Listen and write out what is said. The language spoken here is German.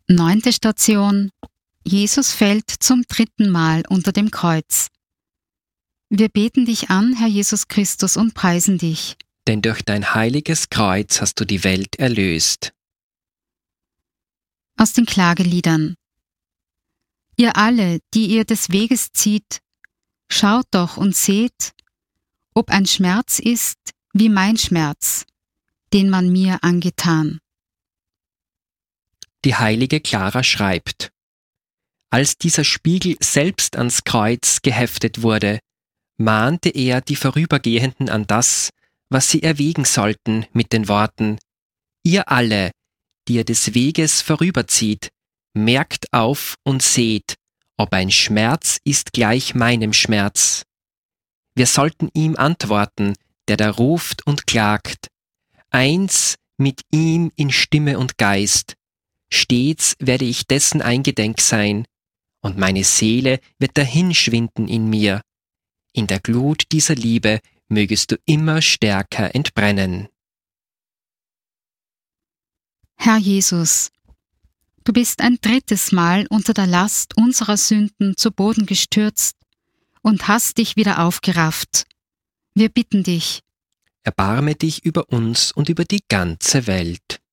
9. Station. Jesus fällt zum 3. Mal unter dem Kreuz. Wir beten dich an, Herr Jesus Christus, und preisen dich. Denn durch dein heiliges Kreuz hast du die Welt erlöst. Aus den Klageliedern. Ihr alle, die ihr des Weges zieht, schaut doch und seht, ob ein Schmerz ist wie mein Schmerz, den man mir angetan. Die heilige Clara schreibt: Als dieser Spiegel selbst ans Kreuz geheftet wurde, mahnte er die Vorübergehenden an das, was sie erwägen sollten, mit den Worten: Ihr alle, die ihr des Weges vorüberzieht, merkt auf und seht, ob ein Schmerz ist gleich meinem Schmerz. Wir sollten ihm antworten, der da ruft und klagt, eins mit ihm in Stimme und Geist. Stets werde ich dessen eingedenk sein, und meine Seele wird dahinschwinden in mir. In der Glut dieser Liebe mögest du immer stärker entbrennen. Herr Jesus, du bist ein 3. Mal unter der Last unserer Sünden zu Boden gestürzt und hast dich wieder aufgerafft. Wir bitten dich. Erbarme dich über uns und über die ganze Welt.